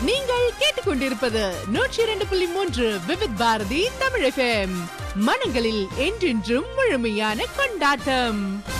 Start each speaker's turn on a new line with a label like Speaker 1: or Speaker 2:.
Speaker 1: நீங்கள் கேட்டுக்கொண்டிருப்பது 102.3 விவித் பாரதி தமிழ் FM. மனங்களில் என்றென்றும் முழுமையான கொண்டாட்டம்.